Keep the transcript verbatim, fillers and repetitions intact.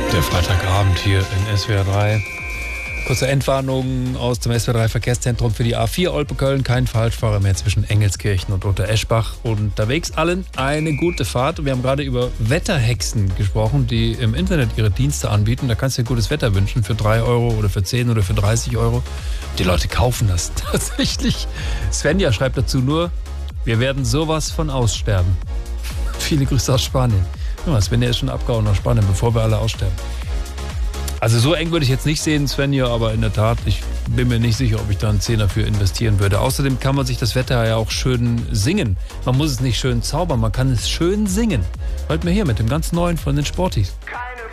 Der Freitagabend hier in S W R drei. Kurze Endwarnung aus dem S W R drei Verkehrszentrum für die A vier Olpe-Köln. Kein Falschfahrer mehr zwischen Engelskirchen und Untereschbach. Unterwegs allen eine gute Fahrt. Wir haben gerade über Wetterhexen gesprochen, die im Internet ihre Dienste anbieten. Da kannst du dir gutes Wetter wünschen für drei Euro oder für zehn oder für dreißig Euro. Die Leute kaufen das tatsächlich. Svenja schreibt dazu nur, wir werden sowas von aussterben. Viele Grüße aus Spanien. Ja, Svenja ist schon abgehauen nach Spanien, bevor wir alle aussterben. Also so eng würde ich jetzt nicht sehen, Svenja, aber in der Tat, ich bin mir nicht sicher, ob ich da einen Zehner für investieren würde. Außerdem kann man sich das Wetter ja auch schön singen. Man muss es nicht schön zaubern, man kann es schön singen. Hört mir hier mit dem ganz neuen von den Sportis. Keine